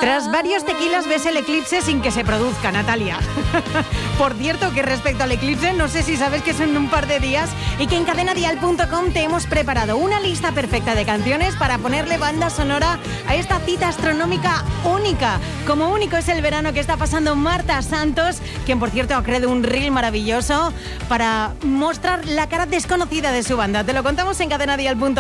Tras varios tequilas ves el eclipse sin que se produzca, Natalia. Por cierto, que respecto al eclipse, no sé si sabes que son un par de días y que en cadenadial.com te hemos preparado una lista perfecta de canciones para ponerle banda sonora a esta cita astronómica única. Como único es el verano que está pasando Marta Santos, quien por cierto ha creado un reel maravilloso para mostrar la cara desconocida de su banda. Te lo contamos en cadenadial.com.